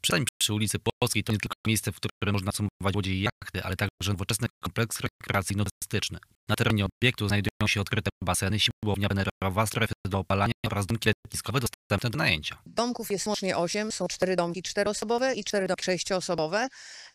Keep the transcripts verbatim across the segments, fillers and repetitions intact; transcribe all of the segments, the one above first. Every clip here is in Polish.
Przystań przy ulicy Płockiej to nie tylko miejsce, w którym można consumować łodzie i jachty, ale także nowoczesny kompleks rekreacyjno-turystyczny. Na terenie obiektu znajdują się odkryte baseny, siłownia plenerowa, strefy do opalania oraz domki letniskowe dostępne do najęcia. Domków jest łącznie osiem, są cztery domki czteroosobowe i cztery domki sześcioosobowe.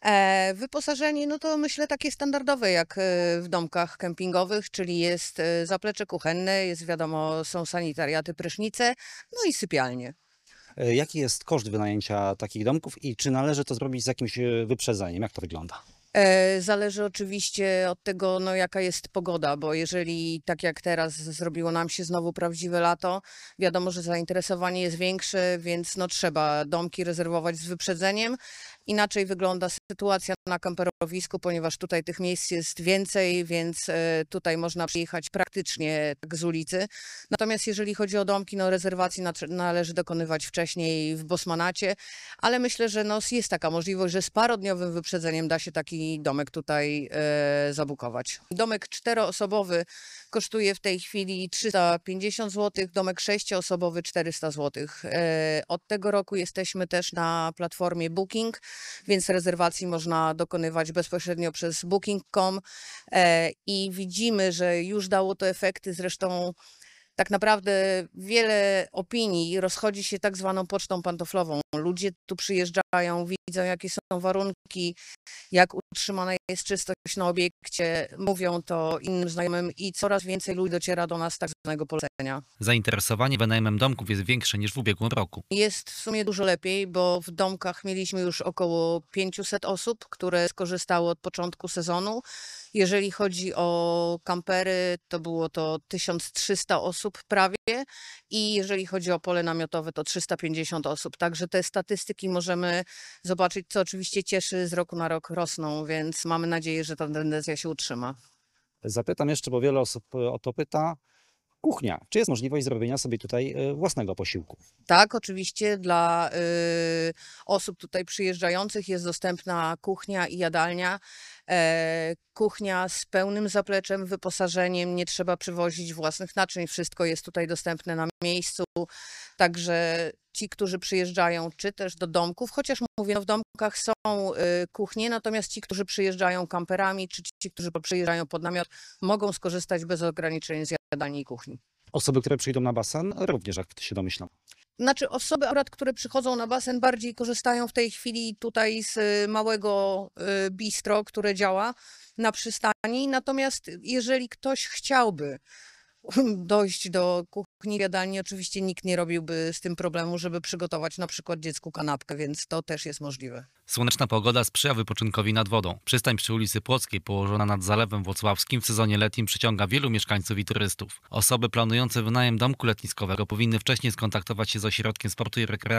E, wyposażenie, no to myślę takie standardowe jak e, w domkach kempingowych, czyli jest e, zaplecze kuchenne, jest wiadomo, są sanitariaty, prysznice, no i sypialnie. E, Jaki jest koszt wynajęcia takich domków i czy należy to zrobić z jakimś e, wyprzedzeniem? Jak to wygląda? E, Zależy oczywiście od tego, no, jaka jest pogoda, bo jeżeli tak jak teraz zrobiło nam się znowu prawdziwe lato, wiadomo, że zainteresowanie jest większe, więc no, trzeba domki rezerwować z wyprzedzeniem. Inaczej wygląda sytuacja na kamperowisku, ponieważ tutaj tych miejsc jest więcej, więc e, tutaj można przyjechać praktycznie tak z ulicy. Natomiast jeżeli chodzi o domki, no rezerwacji na, należy dokonywać wcześniej w Bosmanacie, ale myślę, że no, jest taka możliwość, że z parodniowym wyprzedzeniem da się taki domek tutaj e, zabukować. Domek czteroosobowy kosztuje w tej chwili trzysta pięćdziesiąt złotych, domek sześcioosobowy czterysta złotych. E, od tego roku jesteśmy też na platformie Booking, więc rezerwacji można dokonywać bezpośrednio przez booking kropka com e, i widzimy, że już dało to efekty. Zresztą tak naprawdę wiele opinii rozchodzi się tak zwaną pocztą pantoflową. Ludzie tu przyjeżdżają, widzą jakie są warunki, jak utrzymana jest czystość na obiekcie, mówią to innym znajomym i coraz więcej ludzi dociera do nas z tak zwanego polecenia. Zainteresowanie wynajmem domków jest większe niż w ubiegłym roku. Jest w sumie dużo lepiej, bo w domkach mieliśmy już około pięćset osób, które skorzystały od początku sezonu. Jeżeli chodzi o kampery, to było to tysiąc trzysta osób prawie i jeżeli chodzi o pole namiotowe, to trzysta pięćdziesiąt osób. Także te statystyki możemy zobaczyć, co oczywiście cieszy, z roku na rok rosną, więc mamy nadzieję, że ta tendencja się utrzyma. Zapytam jeszcze, bo wiele osób e, o to pyta. Kuchnia. Czy jest możliwość zrobienia sobie tutaj e, własnego posiłku? Tak, oczywiście dla y, osób tutaj przyjeżdżających jest dostępna kuchnia i jadalnia. E, kuchnia z pełnym zapleczem, wyposażeniem, nie trzeba przywozić własnych naczyń, wszystko jest tutaj dostępne na miejscu. Także ci, którzy przyjeżdżają, czy też do domków, chociaż mówię, no w domkach są y, kuchnie, natomiast ci, którzy przyjeżdżają kamperami, czy ci, którzy przyjeżdżają pod namiot, mogą skorzystać bez ograniczeń z jadalni i kuchni. Osoby, które przyjdą na basen, również, jak się domyślam. Znaczy osoby akurat, które przychodzą na basen, bardziej korzystają w tej chwili tutaj z y, małego y, bistro, które działa na przystani. Natomiast jeżeli ktoś chciałby dojść do kuchni, jadalni, oczywiście nikt nie robiłby z tym problemu, żeby przygotować na przykład dziecku kanapkę, więc to też jest możliwe. Słoneczna pogoda sprzyja wypoczynkowi nad wodą. Przystań przy ulicy Płockiej, położona nad Zalewem Włocławskim, w sezonie letnim przyciąga wielu mieszkańców i turystów. Osoby planujące wynajem domku letniskowego powinny wcześniej skontaktować się z Ośrodkiem Sportu i Rekreacji